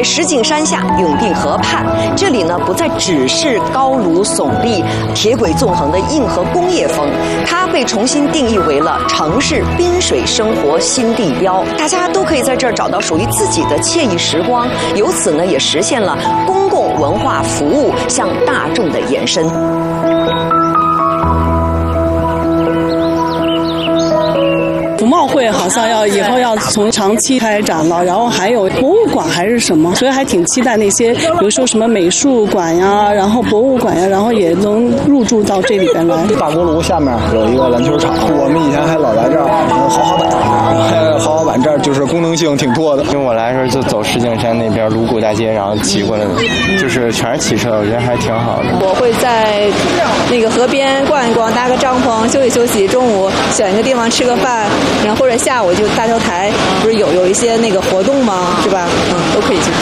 石景山下永定河畔，这里呢不再只是高炉耸立、铁轨纵横的硬核工业风，它被重新定义为了城市滨水生活新地标。大家都可以在这儿找到属于自己的惬意时光，由此呢也实现了公共文化服务向大众的延伸。 服贸会好像以后要从长期开展了，然后还有博物馆还是什么，所以还挺期待那些，比如说什么美术馆呀，然后博物馆呀，然后也能入驻到这里边来。 大锅炉下面有一个篮球场，我们以前还老来这儿滑滑板，滑滑板这儿就是功能性挺多的。 因为我来的时候就走石景山那边卢谷大街，然后骑过来的，就是全是汽车，我觉得还挺好的。 我会在那个河边逛一逛，搭个帐篷休息休息，中午选一个地方吃个饭。然后或者下午就大桥台不是有一些那个活动吗？是吧？都可以去看。